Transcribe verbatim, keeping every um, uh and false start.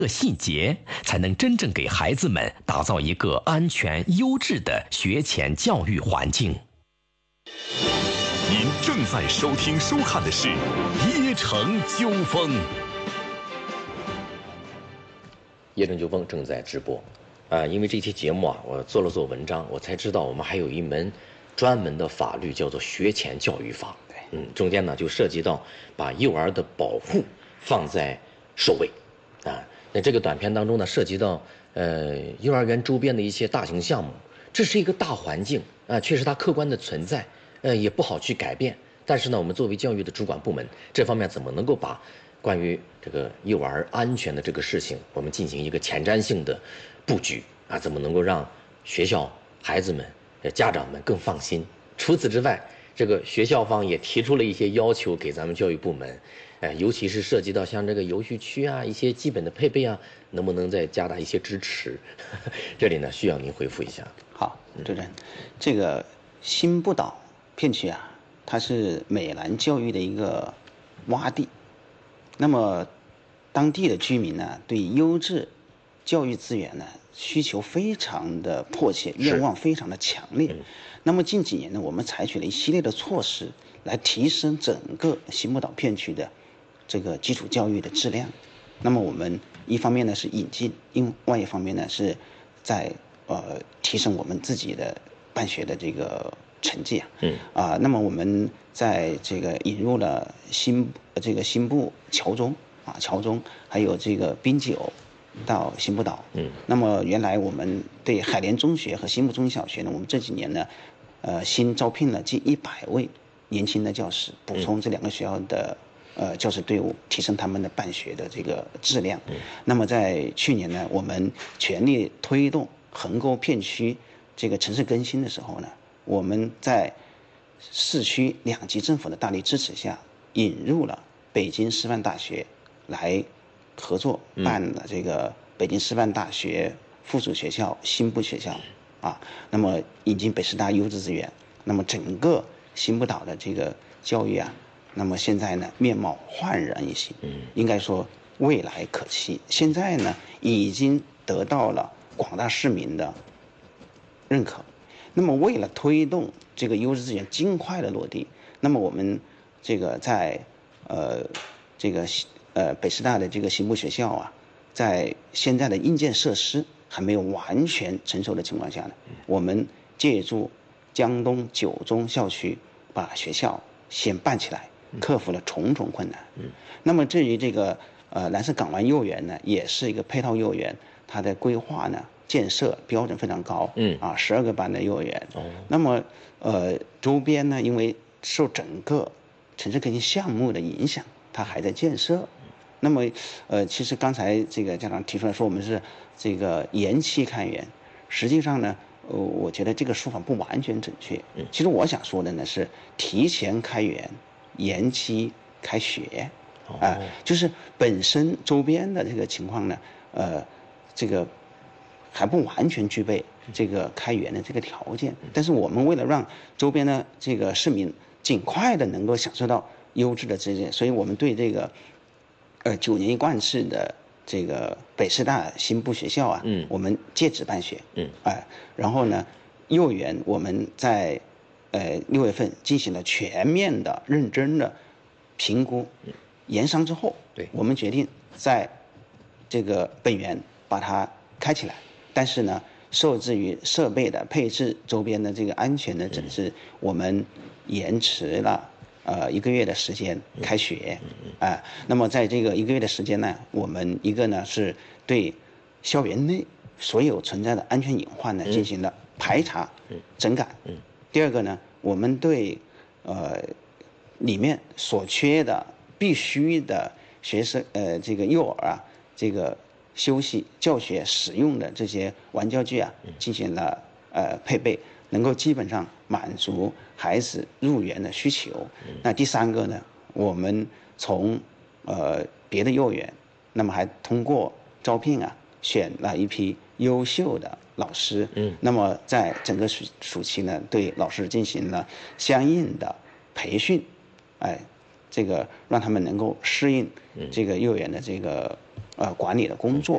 个细节，才能真正给孩子们打造一个安全、优质的学前教育环境。 您正在收听、收看的是《椰城纠纷》。 椰城纠纷正在直播，啊，因为这期节目啊，我做了做文章，我才知道我们还有一门专门的法律，叫做学前教育法。嗯，中间呢就涉及到把幼儿的保护放在首位，啊。在这个短片当中呢，涉及到呃幼儿园周边的一些大型项目，这是一个大环境啊，确实它客观的存在，呃也不好去改变。但是呢，我们作为教育的主管部门，这方面怎么能够把关于这个幼儿安全的这个事情，我们进行一个前瞻性的布局啊？怎么能够让学校孩子们、家长们更放心？除此之外，这个学校方也提出了一些要求给咱们教育部门。哎，尤其是涉及到像这个游戏区啊，一些基本的配备啊，能不能再加大一些支持？这里呢，需要您回复一下。 好，主任，这个新不岛片区啊，它是美兰教育的一个洼地。那么，当地的居民呢，对优质教育资源呢需求非常的迫切，愿望非常的强烈。嗯、那么近几年呢，我们采取了一系列的措施来提升整个新不岛片区的这个基础教育的质量。那么我们一方面呢是引进，另外一方面呢是在呃提升我们自己的办学的这个成绩啊。嗯啊，那么我们在这个引入了新这个新部侨中啊侨中，还有这个滨九到新不岛。嗯，那么原来我们对海联中学和新部中小学呢，我们这几年呢，呃新招聘了近一百位年轻的教师，补充这两个学校的。呃，教师队伍，提升他们的办学的这个质量。嗯、那么在去年呢，我们全力推动横沟片区这个城市更新的时候呢，我们在市区两级政府的大力支持下，引入了北京师范大学来合作办了这个北京师范大学附属学校新部学校啊，那么引进北师大优质资源，那么整个新不岛的这个教育啊。那么现在呢，面貌焕然一新，应该说未来可期。现在呢，已经得到了广大市民的认可。那么为了推动这个优质资源尽快的落地，那么我们这个在呃这个呃北师大的这个新部学校啊，在现在的硬件设施还没有完全成熟的情况下呢，我们借助江东九中校区把学校先办起来。克服了重重困难。嗯，那么至于这个呃蓝色港湾幼儿园呢，也是一个配套幼儿园，它的规划呢建设标准非常高。嗯啊，十二个班的幼儿园。哦，那么呃周边呢，因为受整个城市更新项目的影响，它还在建设。那么呃，其实刚才这个家长提出来说，我们是这个延期开园，实际上呢。呃，我觉得这个说法不完全准确。嗯，其实我想说的呢是提前开园，延期开学，啊、呃，就是本身周边的这个情况呢，呃，这个还不完全具备这个开园的这个条件。但是我们为了让周边的这个市民尽快的能够享受到优质的资源，所以我们对这个呃九年一贯制的。这个北师大新部学校啊，嗯，我们借址办学，嗯，哎、呃，然后呢，幼儿园我们在呃六月份进行了全面的、认真的评估、研商之后，对，我们决定在这个本园把它开起来，但是呢，受制于设备的配置、周边的这个安全的整治，嗯、我们延迟了。呃，一个月的时间开学，啊、呃，那么在这个一个月的时间呢，我们一个呢是对校园内所有存在的安全隐患呢进行了排查、整改。第二个呢，我们对呃里面所缺的必须的学生呃这个幼儿啊这个休息教学使用的这些玩教具啊进行了呃配备。能够基本上满足孩子入园的需求。那第三个呢，我们从呃别的幼儿园，那么还通过招聘啊，选了一批优秀的老师。嗯，那么在整个暑暑期呢，对老师进行了相应的培训，哎，这个让他们能够适应这个幼儿园的这个呃管理的工作。